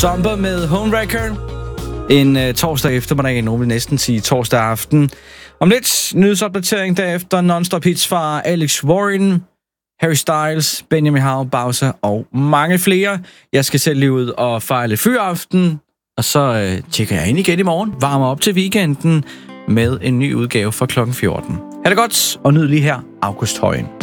Somber med Homewrecker. En torsdag eftermiddag, nu vil næsten sige torsdag aften. Om lidt nyhedsopdatering derefter, non-stop hits fra Alex Warren, Harry Styles, Benjamin Hav, Bowser og mange flere. Jeg skal selv lige ud og fejre lidt fyraften, og så tjekker jeg ind igen i morgen. Varmer op til weekenden med en ny udgave fra klokken 14. Ha' det godt, og nyd lige her August Højen.